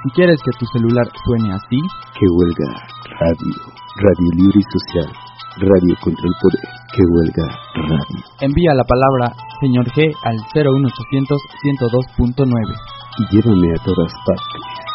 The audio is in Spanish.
Si quieres que tu celular suene así, que huelga radio, radio libre y social, radio contra el poder, que huelga radio. Envía la palabra Señor G al 01800 102.9 y llévame a todas partes.